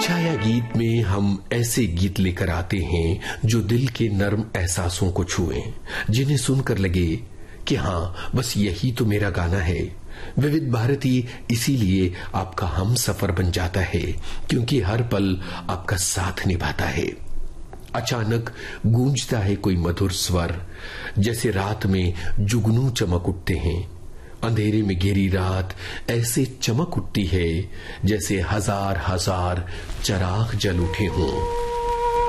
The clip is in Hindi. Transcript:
छाया गीत में हम ऐसे गीत लेकर आते हैं जो दिल के नर्म एहसासों को छुएं, जिन्हें सुनकर लगे कि हाँ, बस यही तो मेरा गाना है। विविध भारती इसीलिए आपका हम सफर बन जाता है, क्योंकि हर पल आपका साथ निभाता है। अचानक गूंजता है कोई मधुर स्वर, जैसे रात में जुगनू चमक उठते हैं। अंधेरे में घेरी रात ऐसे चमक उठती है जैसे हजार हजार चराग जल उठे हों।